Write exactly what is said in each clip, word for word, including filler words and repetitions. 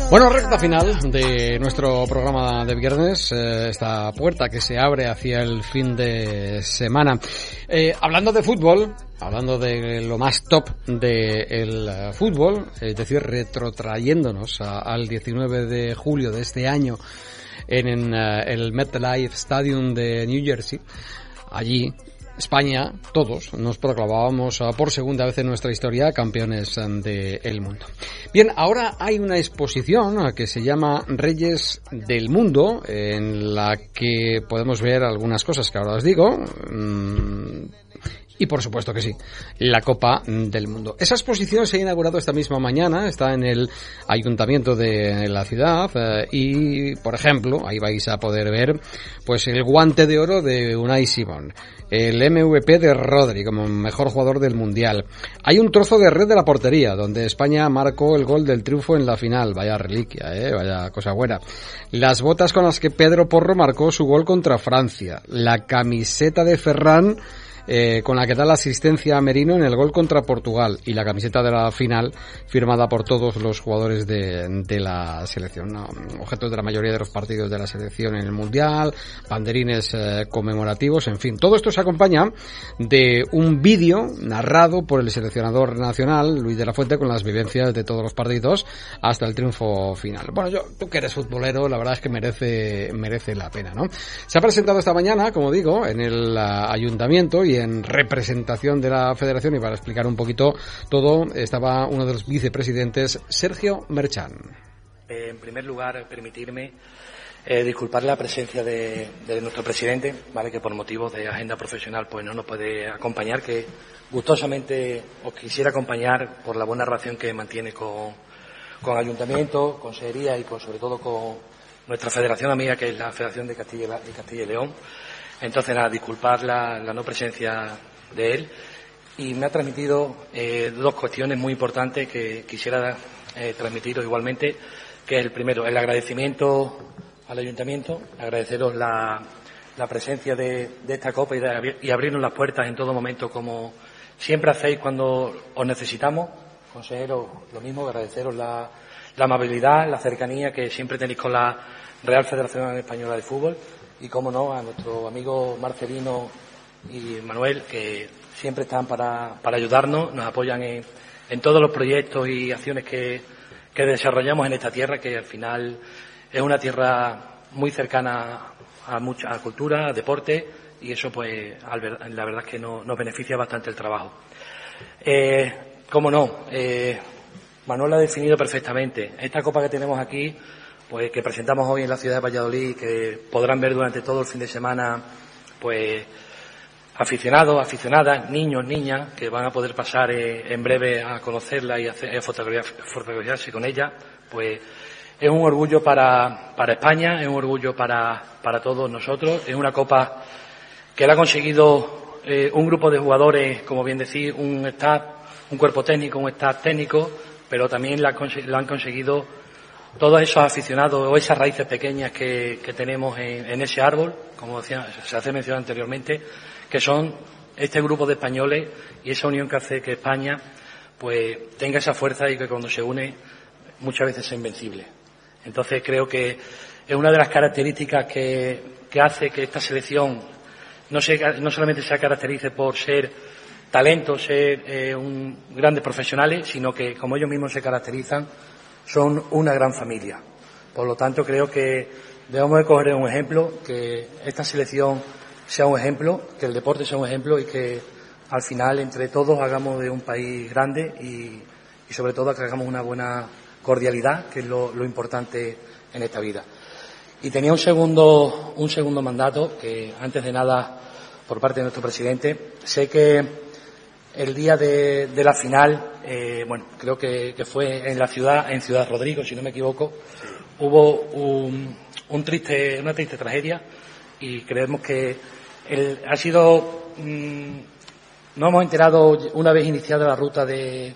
Bueno, recta final de nuestro programa de viernes, eh, esta puerta que se abre hacia el fin de semana. Eh, hablando de fútbol, hablando de lo más top del uh, fútbol, es decir, retrotrayéndonos a, al diecinueve de julio de este año en, en uh, el MetLife Stadium de New Jersey, allí España, todos, nos proclamábamos uh, por segunda vez en nuestra historia campeones um, del mundo. Bien, ahora hay una exposición uh, que se llama Reyes del Mundo, en la que podemos ver algunas cosas que ahora os digo, um, y por supuesto que sí, la Copa del Mundo. Esa exposición se ha inaugurado esta misma mañana, está en el ayuntamiento de la ciudad eh, y, por ejemplo, ahí vais a poder ver pues el guante de oro de Unai Simón, el M V P de Rodri como mejor jugador del Mundial. Hay un trozo de red de la portería donde España marcó el gol del triunfo en la final. Vaya reliquia, eh, vaya cosa buena. Las botas con las que Pedro Porro marcó su gol contra Francia. La camiseta de Ferran Eh, con la que da la asistencia a Merino en el gol contra Portugal, y la camiseta de la final firmada por todos los jugadores de, de la selección, ¿no? Objetos de la mayoría de los partidos de la selección en el Mundial, banderines eh, conmemorativos, en fin, todo esto se acompaña de un vídeo narrado por el seleccionador nacional Luis de la Fuente con las vivencias de todos los partidos hasta el triunfo final. Bueno, yo, tú que eres futbolero, la verdad es que merece merece la pena, ¿no? Se ha presentado esta mañana, como digo, en el uh, ayuntamiento, y en representación de la Federación, y para explicar un poquito todo estaba uno de los vicepresidentes, Sergio Merchan. Eh, en primer lugar, permitirme eh, disculpar la presencia de, de nuestro presidente, vale, que por motivos de agenda profesional pues no nos puede acompañar, que gustosamente os quisiera acompañar por la buena relación que mantiene con, con Ayuntamiento, Consejería y con, sobre todo con nuestra federación amiga, que es la Federación de Castilla y, Castilla y León. Entonces, nada, disculpar la, la no presencia de él, y me ha transmitido eh, dos cuestiones muy importantes que quisiera eh, transmitiros igualmente, que es el primero, el agradecimiento al Ayuntamiento, agradeceros la, la presencia de, de esta Copa y, de, y abrirnos las puertas en todo momento, como siempre hacéis cuando os necesitamos. Consejeros, lo mismo, agradeceros la, la amabilidad, la cercanía que siempre tenéis con la Real Federación Española de Fútbol. Y, cómo no, a nuestro amigo Marcelino y Manuel, que siempre están para, para ayudarnos, nos apoyan en, en todos los proyectos y acciones que, que desarrollamos en esta tierra, que al final es una tierra muy cercana a mucha a cultura, a deporte, y eso, pues, la verdad es que no, nos beneficia bastante el trabajo. Eh, cómo no, eh, Manuel lo ha definido perfectamente. Esta copa que tenemos aquí, pues que presentamos hoy en la ciudad de Valladolid, que podrán ver durante todo el fin de semana, pues aficionados, aficionadas, niños, niñas, que van a poder pasar eh, en breve a conocerla y a, hacer, a fotografiarse con ella, pues es un orgullo para, para España, es un orgullo para, para todos nosotros. Es una copa que la ha conseguido eh, un grupo de jugadores, como bien decir, un staff, un cuerpo técnico, un staff técnico, pero también la, la han conseguido todos esos aficionados o esas raíces pequeñas que, que tenemos en, en ese árbol, como decía, se hace mención anteriormente, que son este grupo de españoles y esa unión que hace que España pues tenga esa fuerza y que cuando se une muchas veces sea invencible. Entonces creo que es una de las características que, que hace que esta selección no, se, no solamente se caracterice por ser talentos, ser eh, un, grandes profesionales, sino que, como ellos mismos se caracterizan, son una gran familia. Por lo tanto, creo que debemos de coger un ejemplo, que esta selección sea un ejemplo, que el deporte sea un ejemplo y que al final entre todos hagamos de un país grande y, y sobre todo que hagamos una buena cordialidad, que es lo, lo importante en esta vida. Y tenía un segundo, un segundo mandato, que antes de nada, por parte de nuestro presidente, sé que el día de, de la final, eh, bueno, creo que, que fue en la ciudad, en Ciudad Rodrigo, si no me equivoco, hubo un, un triste, una triste tragedia, y creemos que el, ha sido, mmm, nos hemos enterado una vez iniciada la ruta de,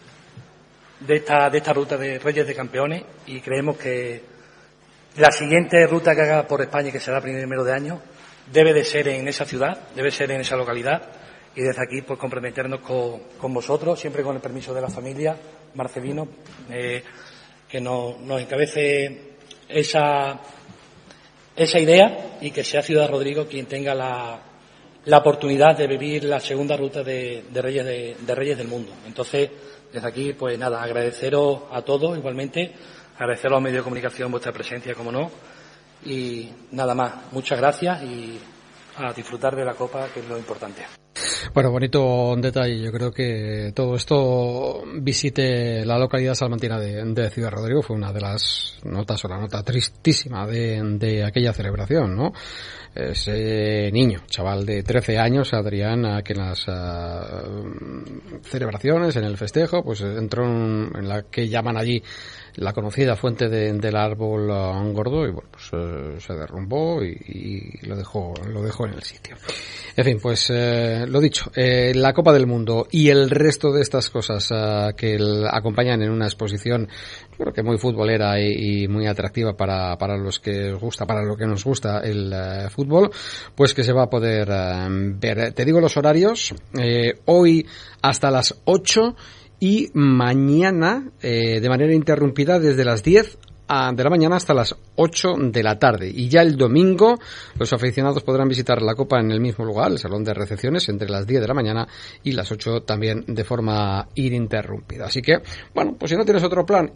de esta, de esta ruta de Reyes de Campeones, y creemos que la siguiente ruta que haga por España, que será primero de año, debe de ser en esa ciudad, debe ser en esa localidad. Y desde aquí, pues, comprometernos con, con vosotros, siempre con el permiso de la familia Marcelino, eh, que nos, nos encabece esa, esa idea y que sea Ciudad Rodrigo quien tenga la, la oportunidad de vivir la segunda ruta de, de, Reyes de, de Reyes del Mundo. Entonces, desde aquí, pues nada, agradeceros a todos igualmente, agradecer a los medios de comunicación vuestra presencia, como no, y nada más. Muchas gracias y a disfrutar de la Copa, que es lo importante. Bueno, bonito detalle. Yo creo que todo esto visite la localidad salmantina de, de Ciudad Rodrigo fue una de las notas o la nota tristísima de, de aquella celebración, ¿no? Ese niño, chaval de trece años, Adrián, que en las uh, celebraciones, en el festejo, pues entró en, en la que llaman allí la conocida fuente de, del árbol uh, gordo y bueno, pues uh, se derrumbó y, y lo dejó lo dejó en el sitio. En fin, pues eh, lo dicho, eh, la Copa del Mundo y el resto de estas cosas uh, que el, acompañan en una exposición, creo que muy futbolera y, y muy atractiva para para los que os gusta, para lo que nos gusta el uh, fútbol, pues que se va a poder uh, ver. Te digo los horarios, eh, hoy hasta las ocho y mañana eh, de manera interrumpida desde las diez de la mañana hasta las ocho de la tarde. Y ya el domingo los aficionados podrán visitar la Copa en el mismo lugar, el salón de recepciones, entre las diez de la mañana y las ocho también de forma ininterrumpida. Así que, bueno, pues si no tienes otro plan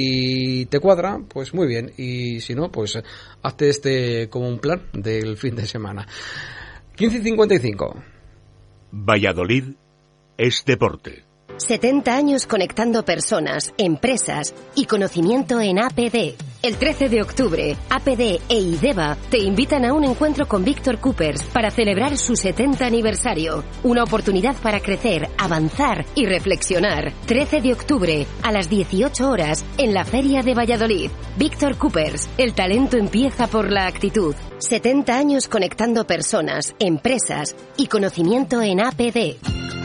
y te cuadra, pues muy bien. Y si no, pues hazte este como un plan del fin de semana. quince y cincuenta y cinco. Valladolid es deporte. setenta años conectando personas, empresas y conocimiento en A P D. El trece de octubre, A P D e IDEVA te invitan a un encuentro con Víctor Coopers para celebrar su setenta aniversario. Una oportunidad para crecer, avanzar y reflexionar. trece de octubre, a las dieciocho horas, en la Feria de Valladolid. Víctor Coopers, el talento empieza por la actitud. setenta años conectando personas, empresas y conocimiento en A P D.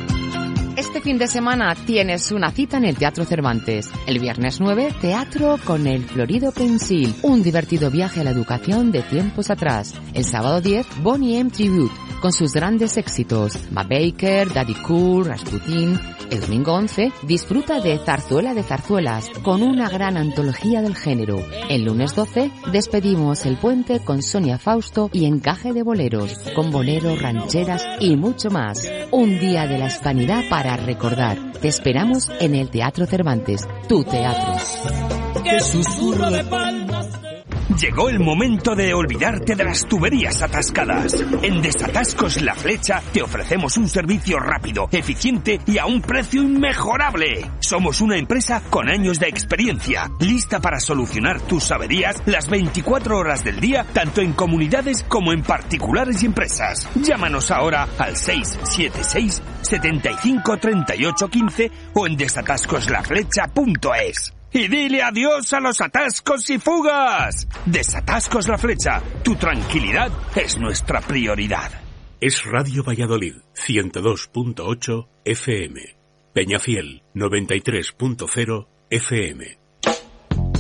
Este fin de semana tienes una cita en el Teatro Cervantes. El viernes nueve, teatro con el Florido Pensil, un divertido viaje a la educación de tiempos atrás. El sábado diez, Boney M. Tribute, con sus grandes éxitos, Ma Baker, Daddy Cool, Rasputin. El domingo once, disfruta de Zarzuela de Zarzuelas, con una gran antología del género. El lunes doce, despedimos el puente con Sonia Fausto y Encaje de Boleros, con boleros, rancheras y mucho más. Un día de la hispanidad para recordar. Te esperamos en el Teatro Cervantes, tu teatro. ¡Qué susurro de palmas! Llegó el momento de olvidarte de las tuberías atascadas. En Desatascos La Flecha te ofrecemos un servicio rápido, eficiente y a un precio inmejorable. Somos una empresa con años de experiencia, lista para solucionar tus averías las veinticuatro horas del día, tanto en comunidades como en particulares y empresas. Llámanos ahora al seis siete seis, setenta y cinco, treinta y ocho, quince o en desatascos la flecha punto es. Y dile adiós a los atascos y fugas. Desatascos La Flecha, tu tranquilidad es nuestra prioridad. Es Radio Valladolid, ciento dos punto ocho F M. Peñafiel, noventa y tres punto cero F M.